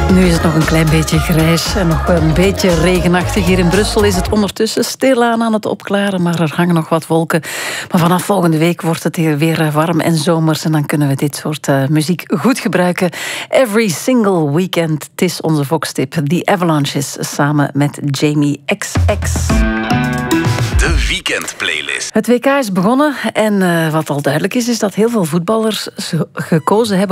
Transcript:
Nu is het nog een klein beetje grijs en nog een beetje regenachtig. Hier in Brussel is het ondertussen stilaan aan het opklaren, maar er hangen nog wat wolken. Maar vanaf volgende week wordt het hier weer warm en zomers en dan kunnen we dit soort muziek goed gebruiken. Every single weekend. Het is onze Vox-tip. The Avalanches samen met Jamie XX. De weekendplaylist. Het WK is begonnen en wat al duidelijk is dat heel veel voetballers gekozen hebben